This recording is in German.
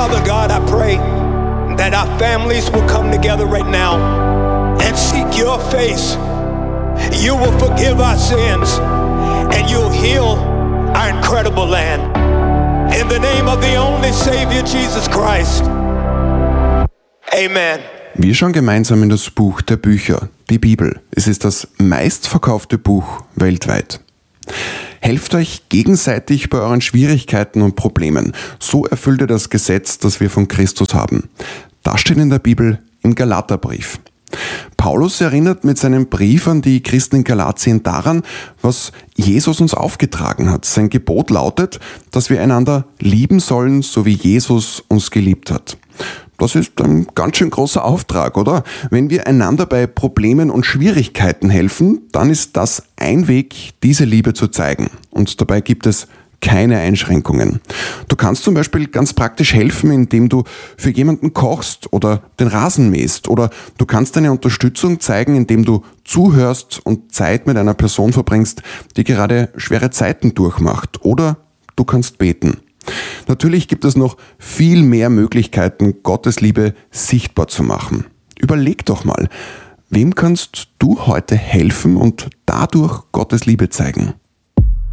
Father God, I pray that our families will come together right now and seek your face. You will forgive our sins and you'll heal our incredible land. In the name of the only Savior, Jesus Christ. Amen. Wir schauen gemeinsam in das Buch der Bücher, die Bibel. Es ist das meistverkaufte Buch weltweit. Helft euch gegenseitig bei euren Schwierigkeiten und Problemen. So erfüllt ihr das Gesetz, das wir von Christus haben. Das steht in der Bibel im Galaterbrief. Paulus erinnert mit seinem Brief an die Christen in Galatien daran, was Jesus uns aufgetragen hat. Sein Gebot lautet, dass wir einander lieben sollen, so wie Jesus uns geliebt hat. Das ist ein ganz schön großer Auftrag, oder? Wenn wir einander bei Problemen und Schwierigkeiten helfen, dann ist das ein Weg, diese Liebe zu zeigen. Und dabei gibt es keine Einschränkungen. Du kannst zum Beispiel ganz praktisch helfen, indem du für jemanden kochst oder den Rasen mähst. Oder du kannst deine Unterstützung zeigen, indem du zuhörst und Zeit mit einer Person verbringst, die gerade schwere Zeiten durchmacht. Oder du kannst beten. Natürlich gibt es noch viel mehr Möglichkeiten, Gottes Liebe sichtbar zu machen. Überleg doch mal, wem kannst du heute helfen und dadurch Gottes Liebe zeigen?